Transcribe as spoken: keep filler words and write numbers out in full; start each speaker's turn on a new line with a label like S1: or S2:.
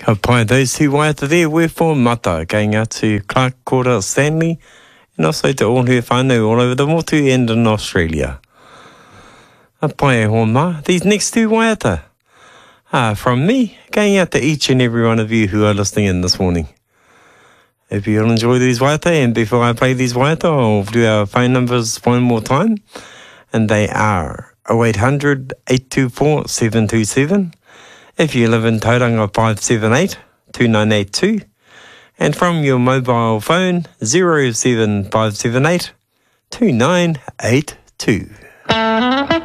S1: Ka pai those two waiata there, wherefore mata, going out to Clark Quarter Stanley, and also to all who whānau all over the motu and in Australia. A pai e hōma, these next two waiata are from me, going out to each and every one of you who are listening in this morning. If you'll enjoy these waiata, and before I play these waiata, I'll do our phone numbers one more time, and they are oh eight hundred, eight two four, seven two seven. If you live in Tauranga, five seven eight, two nine eight two. And from your mobile phone, zero seven five seven eight, two nine eight two.